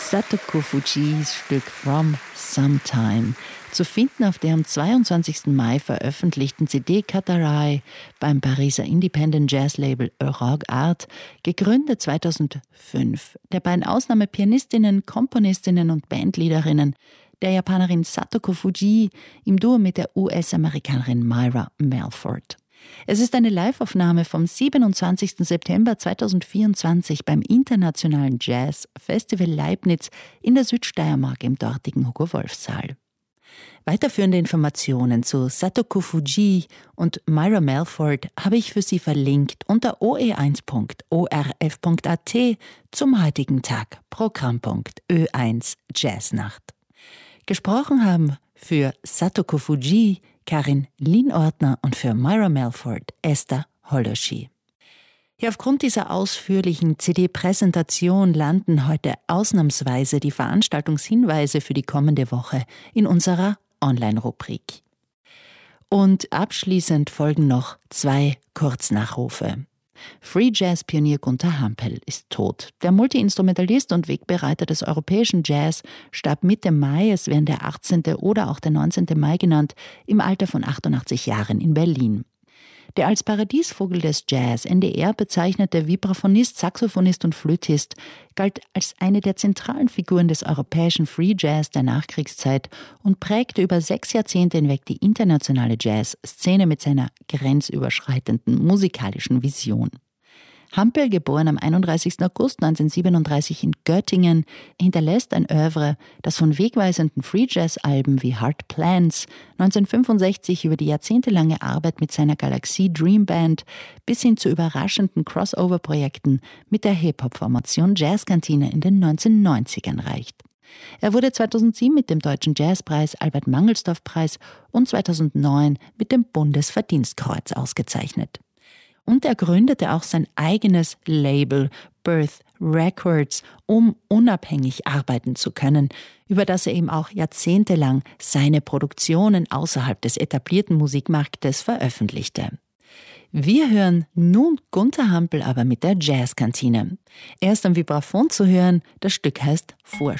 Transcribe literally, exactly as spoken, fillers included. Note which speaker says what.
Speaker 1: Satoko Fujis Stück From Sometime, zu finden auf der am zweiundzwanzigsten Mai veröffentlichten C D Katarai beim Pariser Independent Jazz Label Eurogue Art, gegründet zweitausendfünf, der beiden Ausnahmepianistinnen, Komponistinnen und Bandleaderinnen, der Japanerin Satoko Fuji im Duo mit der U S-Amerikanerin Myra Melford. Es ist eine Liveaufnahme vom siebenundzwanzigsten September zweitausendvierundzwanzig beim Internationalen Jazz Festival Leibniz in der Südsteiermark im dortigen Hugo-Wolf-Saal. Weiterführende Informationen zu Satoko Fuji und Myra Melford habe ich für Sie verlinkt unter o e eins punkt o r f punkt a t zum heutigen Tag, Programmpunkt Ö eins Jazznacht. Gesprochen haben für Satoko Fuji Karin Lienordner und für Myra Melford Esther Holoschi. Ja, aufgrund dieser ausführlichen C D-Präsentation landen heute ausnahmsweise die Veranstaltungshinweise für die kommende Woche in unserer Online-Rubrik. Und abschließend folgen noch zwei Kurznachrufe. Free Jazz-Pionier Gunther Hampel ist tot. Der Multiinstrumentalist und Wegbereiter des europäischen Jazz starb Mitte Mai, es werden der achtzehnte oder auch der neunzehnte Mai genannt, im Alter von achtundachtzig Jahren in Berlin. Der als Paradiesvogel des Jazz N D R bezeichnete Vibraphonist, Saxophonist und Flötist galt als eine der zentralen Figuren des europäischen Free Jazz der Nachkriegszeit und prägte über sechs Jahrzehnte hinweg die internationale Jazzszene mit seiner grenzüberschreitenden musikalischen Vision. Hampel, geboren am einunddreißigsten August neunzehnhundertsiebenunddreißig in Göttingen, hinterlässt ein Oeuvre, das von wegweisenden Free-Jazz-Alben wie Hard Plans neunzehnhundertfünfundsechzig über die jahrzehntelange Arbeit mit seiner Galaxie Dream Band bis hin zu überraschenden Crossover-Projekten mit der Hip-Hop-Formation Jazzkantine in den neunzehnhundertneunzigern reicht. Er wurde zweitausendsieben mit dem Deutschen Jazzpreis, Albert-Mangelsdorff-Preis und zweitausendneun mit dem Bundesverdienstkreuz ausgezeichnet. Und er gründete auch sein eigenes Label Birth Records, um unabhängig arbeiten zu können, über das er eben auch jahrzehntelang seine Produktionen außerhalb des etablierten Musikmarktes veröffentlichte. Wir hören nun Gunther Hampel aber mit der Jazzkantine. Er ist am Vibraphon zu hören, das Stück heißt Vorspiel.